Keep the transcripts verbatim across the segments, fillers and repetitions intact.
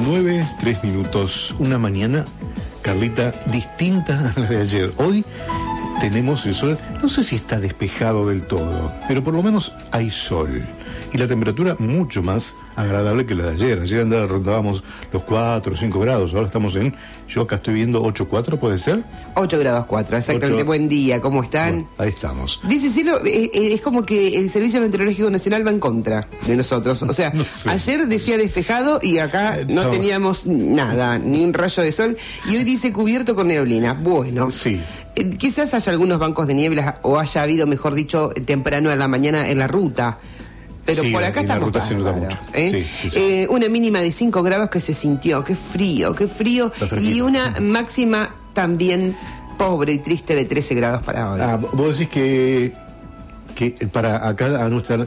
nueve, tres minutos. Una mañana, Carlita, distinta a la de ayer. Hoy tenemos el sol, no sé si está despejado del todo, pero por lo menos hay sol. Y la temperatura mucho más agradable que la de ayer. Ayer andaba, rondábamos los cuatro o cinco grados, ahora estamos en, yo acá estoy viendo ocho coma cuatro, ¿puede ser? ocho grados cuatro, exactamente. ocho. Buen día, ¿cómo están? Bueno, ahí estamos. Dice Cielo, eh, eh, es como que el Servicio Meteorológico Nacional va en contra de nosotros. O sea, no sé. Ayer decía despejado y acá no, no teníamos nada, ni un rayo de sol. Y hoy dice cubierto con neblina. Bueno. Sí. Eh, quizás haya algunos bancos de niebla o haya habido, mejor dicho, temprano a la mañana en la ruta. Pero sí, por acá estamos bárbaros, ¿eh? Sí, sí, sí. Eh, una mínima de cinco grados que se sintió, qué frío, qué frío. Y una máxima también pobre y triste de trece grados para hoy. Ah, vos decís que, que para acá a nuestra...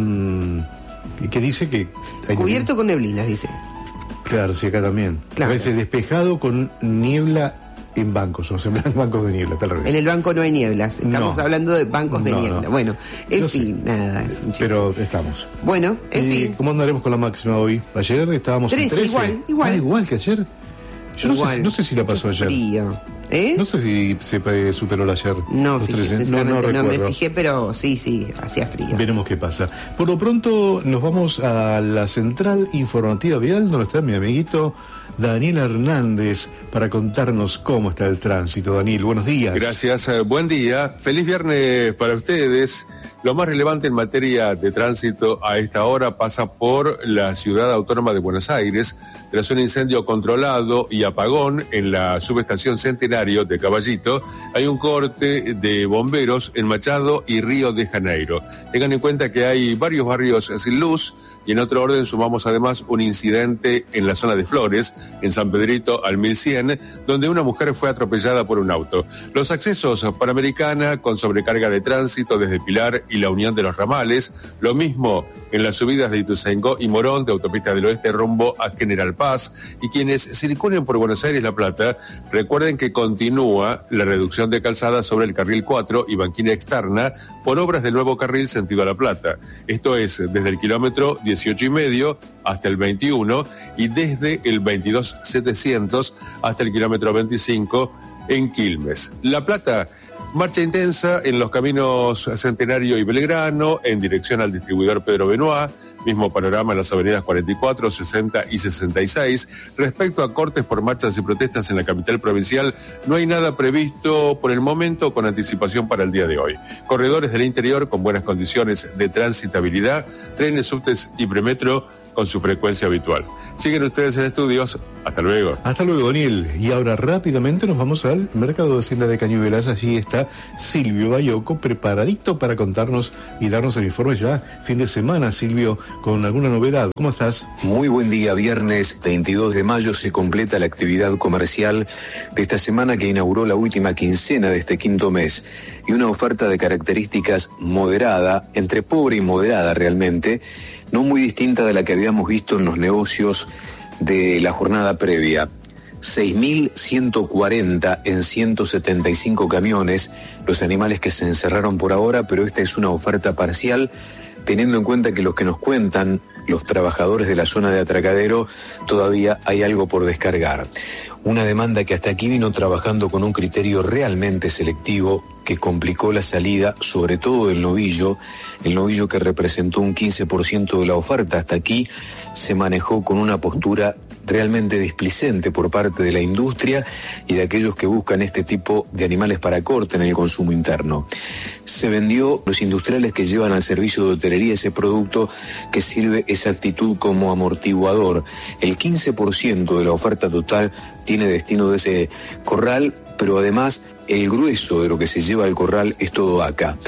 Um, que dice que... Hay cubierto con neblinas, dice. Claro, sí, acá también. Claro. A veces despejado con niebla en bancos, o sea, en bancos de niebla, tal vez. En el banco no hay nieblas, estamos no. hablando de bancos de no, niebla. No. Bueno, en no fin, sé. nada. Es un Pero estamos. Bueno, en eh, fin. ¿Cómo andaremos con la máxima hoy? Ayer estábamos trece, en trece. Igual, igual. Ah, igual que ayer. Yo igual. No, sé, no sé si la pasó ayer. Frío. ¿Eh? No sé si se superó la ayer. No, fíjate, no, no, no, no me fijé, pero sí, sí, hacía frío. Veremos qué pasa. Por lo pronto nos vamos a la central informativa vial, donde está mi amiguito Daniel Hernández para contarnos cómo está el tránsito. Daniel, buenos días. Gracias, eh, buen día. Feliz viernes para ustedes. Lo más relevante en materia de tránsito a esta hora pasa por la ciudad autónoma de Buenos Aires, tras un incendio controlado y apagón en la subestación Centenario de Caballito. Hay un corte de bomberos en Machado y Río de Janeiro. Tengan en cuenta que hay varios barrios sin luz y en otro orden sumamos además un incidente en la zona de Flores, en San Pedrito al mil cien, donde una mujer fue atropellada por un auto. Los accesos Panamericana con sobrecarga de tránsito desde Pilar y la Unión de los Ramales, lo mismo en las subidas de Ituzaingó y Morón de Autopista del Oeste rumbo a General Paz. Y quienes circulen por Buenos Aires La Plata, recuerden que continúa la reducción de calzada sobre el carril cuatro y banquina externa por obras del nuevo carril sentido a La Plata. Esto es desde el kilómetro dieciocho y medio hasta el veintiuno y desde el veintidós setecientos hasta el kilómetro veinticinco en Quilmes. La Plata, marcha intensa en los caminos Centenario y Belgrano, en dirección al distribuidor Pedro Benoit, mismo panorama en las avenidas cuarenta y cuatro, sesenta y sesenta y seis. Respecto a cortes por marchas y protestas en la capital provincial, no hay nada previsto por el momento con anticipación para el día de hoy. Corredores del interior con buenas condiciones de transitabilidad, trenes, subtes y premetro con su frecuencia habitual. Siguen ustedes en estudios. Hasta luego. Hasta luego, Daniel. Y ahora rápidamente nos vamos al mercado de Hacienda de Cañuelas. Allí está Silvio Bayoco, preparadito para contarnos y darnos el informe ya fin de semana. Silvio, con alguna novedad. ¿Cómo estás? Muy buen día. Viernes veintidós de mayo se completa la actividad comercial de esta semana que inauguró la última quincena de este quinto mes. Y una oferta de características moderada, entre pobre y moderada realmente, no muy distinta de la que habíamos visto en los negocios de la jornada previa. seis mil ciento cuarenta en ciento setenta y cinco camiones, los animales que se encerraron por ahora, pero esta es una oferta parcial, teniendo en cuenta que los que nos cuentan los trabajadores de la zona de atracadero, todavía hay algo por descargar. Una demanda que hasta aquí vino trabajando con un criterio realmente selectivo que complicó la salida, sobre todo del novillo, el novillo que representó un quince por ciento de la oferta. Hasta aquí se manejó con una postura realmente displicente por parte de la industria y de aquellos que buscan este tipo de animales para corte en el consumo interno. Se vendió los industriales que llevan al servicio de hotelería ese producto que sirve esa actitud como amortiguador. El quince por ciento de la oferta total tiene destino de ese corral, pero además el grueso de lo que se lleva al corral es todo acá.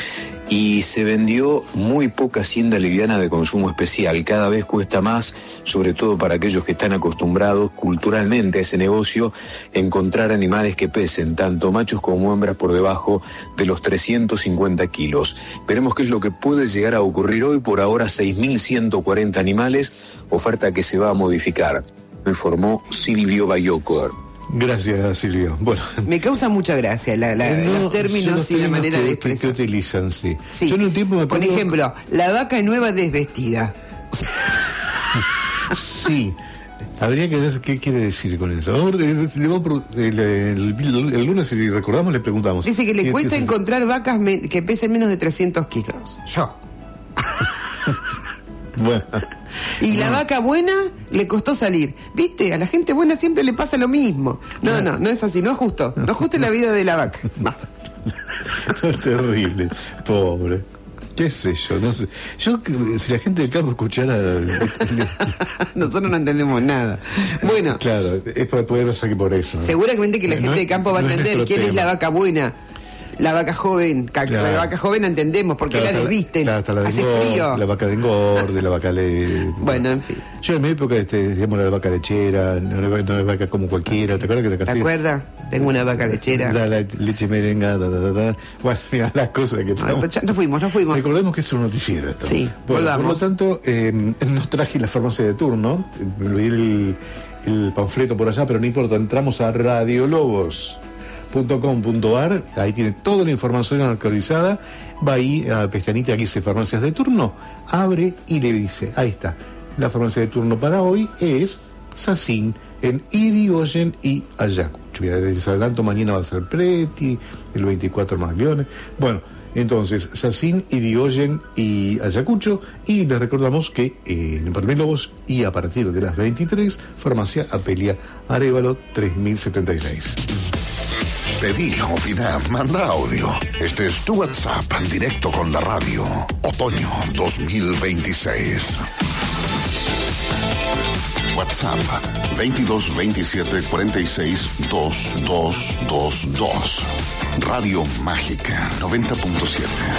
Y se vendió muy poca hacienda liviana de consumo especial. Cada vez cuesta más, sobre todo para aquellos que están acostumbrados culturalmente a ese negocio, encontrar animales que pesen, tanto machos como hembras, por debajo de los trescientos cincuenta kilos. Veremos qué es lo que puede llegar a ocurrir hoy. Por ahora, seis mil ciento cuarenta animales, oferta que se va a modificar, informó Silvio Bayoco. Gracias, Silvio. Bueno, me causa mucha gracia la, la, no, los términos los y la manera que, de expresar. Que utilizan, sí. sí. Yo en un tiempo me Por acuerdo... ejemplo, la vaca nueva desvestida. Sí. Habría que ver qué quiere decir con eso. El, el, el, el lunes, si recordamos, le preguntamos. Dice que le ¿Qué, cuesta qué encontrar vacas me, que pesen menos de trescientos kilos. Yo. Bueno. Y la vaca buena le costó salir. ¿Viste? A la gente buena siempre le pasa lo mismo. No, no, no es así, no es justo. No es justo la vida de la vaca. Va. Es terrible, pobre. ¿Qué sé yo? No sé. Yo, si la gente del campo escuchara. Nosotros no entendemos nada. Bueno. Claro, es para poder saber por eso. ¿No? Seguramente que la gente no del campo va a entender no es quién tema. Es la vaca buena. La vaca joven, claro. La vaca joven entendemos por qué claro, la desvisten. Claro, hasta la hace engorde, frío. La vaca de engorde, la vaca le. Bueno, en fin. Yo en mi época este, decíamos la vaca lechera, no es no vaca como cualquiera. ¿Te acuerdas que la casilla? ¿Te acuerdas? Tengo una vaca lechera. La, la leche merengada, da, da, da. Bueno, mira las cosas que no, pues ya, no fuimos, no fuimos. Recordemos que es un noticiero esto. Sí, bueno, volvamos. Por lo tanto, eh, nos traje la farmacia de turno. Me olvidé el, el panfleto por allá, pero no importa. Entramos a radiolobos punto com punto ar, ahí tiene toda la información actualizada, va ahí a la pestañita que dice farmacias de turno, abre y le dice, ahí está, la farmacia de turno para hoy es Sacin, en Irigoyen y Ayacucho. Les adelanto, mañana va a ser Preti, el veinticuatro más Leones. Bueno, entonces, Sacin, Irigoyen y Ayacucho, y les recordamos que eh, en Parme Lobos y a partir de las veintitrés, farmacia Apelia Arévalo tres mil setenta y seis. Pedí, opina, manda audio. Este es tu WhatsApp, directo con la radio. Otoño dos mil veintiséis. WhatsApp veintidós veintisiete cuarenta y seis veintidós doscientos veintidós. Radio Mágica noventa punto siete.